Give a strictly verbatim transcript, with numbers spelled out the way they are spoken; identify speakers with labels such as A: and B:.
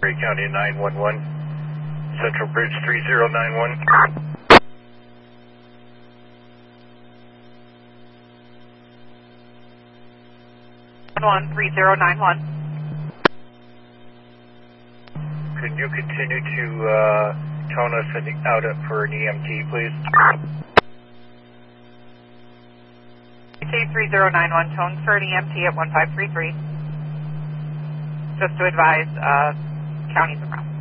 A: Ray County nine one one, Central Bridge three zero nine one.
B: one three zero nine one.
A: Could you continue to uh, tone us out for an E M T, please?
B: K three zero nine one, tone for an E M T at one five three three. Just to advise, uh, counties around.